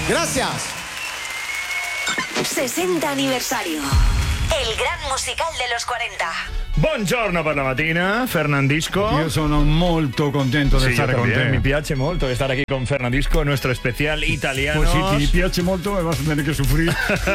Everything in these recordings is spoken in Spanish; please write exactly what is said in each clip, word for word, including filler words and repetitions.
Gracias. sesenta aniversario. El gran musical de los cuarenta. Buongiorno per la mattina, Fernandisco. Io sono molto contento di sì, stare con te. Mi piace molto estar aquí con Fernandisco, nuestro especial italiano. Pues si ti piace molto me vas a tener que sufrir.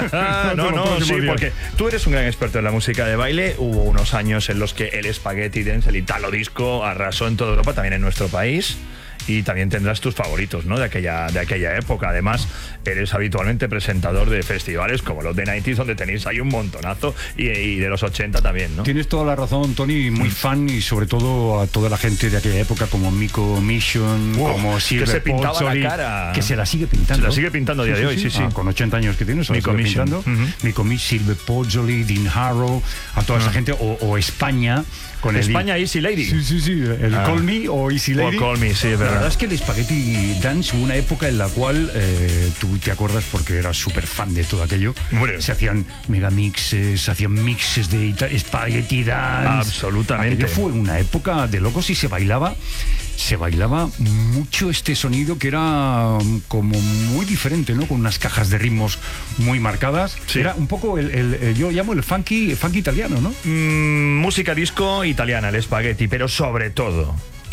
no, no, sí, días. porque tú eres un gran experto en la música de baile. Hubo unos años en los que el spaghetti dance, el italo disco, arrasó en toda Europa, también en nuestro país. Y también tendrás tus favoritos, ¿no? De aquella, de aquella época. Además, eres habitualmente presentador de festivales como los de noventa, donde tenéis ahí un montonazo, y, y de los ochenta también, ¿no? Tienes toda la razón, Tony. Muy mm. fan, y sobre todo a toda la gente de aquella época, como Miko Mission, wow, como Silver que se pintaba Pozzoli, la cara. Que se la sigue pintando. Se la sigue pintando a día sí, de hoy, sí, sí, sí. Ah, con ochenta años que tienes, se la sigue pintando. Uh-huh. Miko Mission, Silver Pozzoli, Dean Harrow, a toda uh-huh. esa gente, o, o España. Con España, el, Easy Lady. Sí, sí, sí. El ah. Call Me o Easy Lady. O Call Me, sí, es verdad. La verdad es que el Spaghetti Dance hubo una época en la cual eh, tú te acuerdas, porque eras súper fan de todo aquello. Bueno. Se hacían megamixes, se hacían mixes de Spaghetti Dance. Absolutamente. Aquello fue una época de locos y se bailaba. Se bailaba mucho este sonido que era como muy diferente, ¿no? Con unas cajas de ritmos muy marcadas. Sí. Era un poco el, el, el yo llamo el funky, funky italiano, ¿no? Mm, música disco italiana, el spaghetti, pero sobre todo,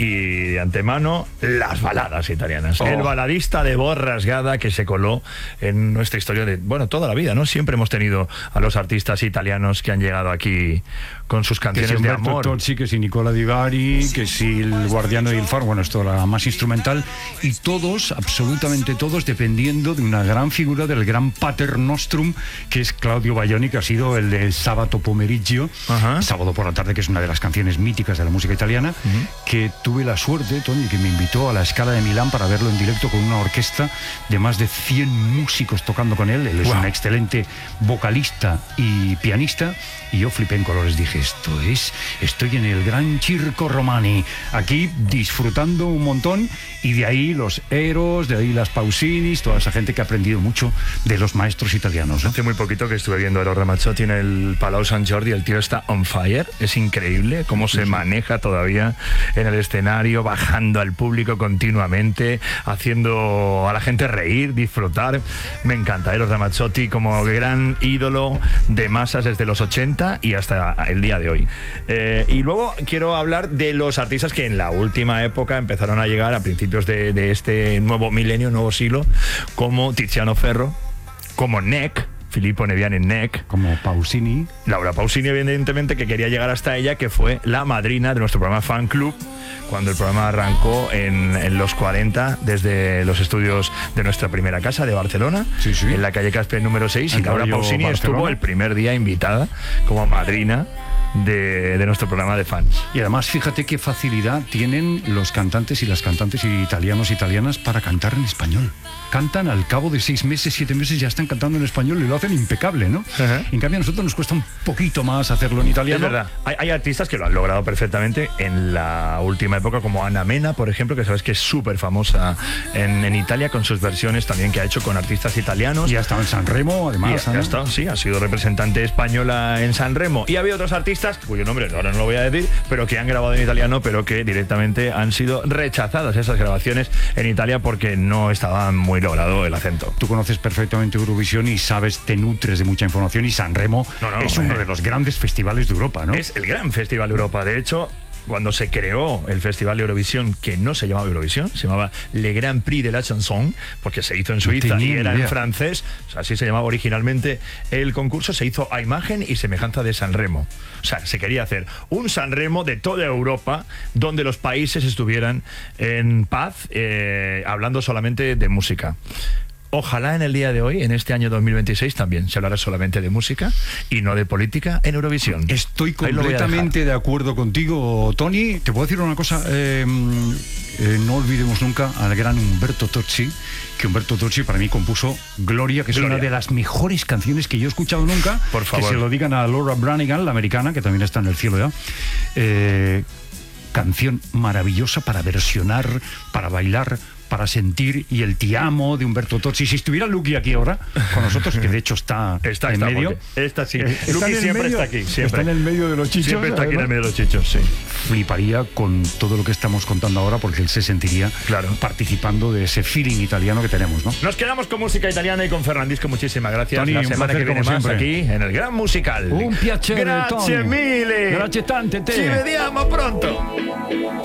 y de antemano, las baladas italianas. Oh. El baladista de voz rasgada que se coló en nuestra historia de, bueno, toda la vida, ¿no? Siempre hemos tenido a los artistas italianos que han llegado aquí con sus canciones que si de Umberto amor. Tozzi, que si Nicola Di Bari, que si el Guardiano del Faro, bueno, esto era más instrumental, y todos, absolutamente todos, dependiendo de una gran figura del gran Pater Nostrum, que es Claudio Baglioni, que ha sido el de Sabato Pomeriggio, uh-huh. Sábado por la tarde, que es una de las canciones míticas de la música italiana, uh-huh. que tuve la suerte, Tony, que me invitó a la Scala de Milán para verlo en directo con una orquesta de más de cien músicos tocando con él. Él es wow. un excelente vocalista y pianista, y yo flipé en colores. Dije, esto es, estoy en el Gran Circo Romani, aquí disfrutando un montón, y de ahí los Eros, de ahí las Pausinis, toda esa gente que ha aprendido mucho de los maestros italianos, ¿no? Hace muy poquito que estuve viendo a Eros Ramazzotti en el Palau Sant Jordi, el tío está on fire, es increíble cómo se maneja todavía en el escenario, bajando al público continuamente, haciendo a la gente reír, disfrutar. Me encanta Eros Ramazzotti como gran ídolo de masas desde los ochenta y hasta el día de hoy. Eh, y luego quiero hablar de los artistas que en la última época empezaron a llegar a principios de, de este nuevo milenio, nuevo siglo, como Tiziano Ferro, como Nek, Filippo Neviani Nek, como Pausini, Laura Pausini, evidentemente, que quería llegar hasta ella, que fue la madrina de nuestro programa Fan Club cuando el programa arrancó en, en los cuarenta, desde los estudios de nuestra primera casa de Barcelona, sí, sí. en la calle Caspe número seis, y Laura Pausini Barcelona. Estuvo el primer día invitada como madrina De, de nuestro programa de fans. Y además, fíjate qué facilidad tienen los cantantes y las cantantes italianos italianas para cantar en español. Cantan al cabo de seis meses, siete meses, ya están cantando en español y lo hacen impecable, ¿no? Uh-huh. En cambio, a nosotros nos cuesta un poquito más hacerlo en italiano. Es verdad. Hay, hay artistas que lo han logrado perfectamente en la última época, como Ana Mena, por ejemplo, que sabes que es súper famosa en, en Italia, con sus versiones también que ha hecho con artistas italianos. Y ha estado en Sanremo, además. Y ha, ¿no? ha estado, sí, ha sido representante española en Sanremo. Y había otros artistas cuyo nombre ahora no lo voy a decir, pero que han grabado en italiano, pero que directamente han sido rechazadas esas grabaciones en Italia porque no estaba muy logrado el acento. Tú conoces perfectamente Eurovisión y sabes, te nutres de mucha información, y Sanremo no, no, es uno eh, de los grandes festivales de Europa, ¿no? Es el gran festival de Europa. De hecho, cuando se creó el Festival de Eurovisión, que no se llamaba Eurovisión, se llamaba Le Grand Prix de la Chanson, porque se hizo en Suiza no y era idea. en francés, o sea, así se llamaba originalmente el concurso, se hizo a imagen y semejanza de Sanremo. O sea, se quería hacer un Sanremo de toda Europa, donde los países estuvieran en paz, eh, hablando solamente de música. Ojalá en el día de hoy, en este año dos mil veintiséis, también se hablará solamente de música y no de política en Eurovisión. Estoy completamente de acuerdo contigo, Tony. Te puedo decir una cosa, eh, eh, no olvidemos nunca al gran Umberto Tozzi, que Umberto Tozzi para mí compuso Gloria, que es Gloria. Una de las mejores canciones que yo he escuchado nunca. Por favor. Que se lo digan a Laura Branigan, la americana, que también está en el cielo ya. Eh, canción maravillosa para versionar, para bailar, para sentir y el Ti amo de Umberto Tozzi. Si estuviera Lucky aquí ahora con nosotros, que de hecho está, Está, en está, medio. porque Esta sí. Eh, está Lucky en el siempre medio, está aquí. Siempre. Está en el medio de los chichos. Siempre está aquí en el además. medio de los chichos, sí. Fliparía con todo lo que estamos contando ahora porque él se sentiría Claro. participando de ese feeling italiano que tenemos, ¿no? Nos quedamos con música italiana y con Fernandisco. Muchísimas gracias. Tony, La un semana placer, que viene como más siempre. aquí en el Gran Musical. Un piacere, Grazie Tony. mille. Grazie tante, te. Ci vediamo pronto.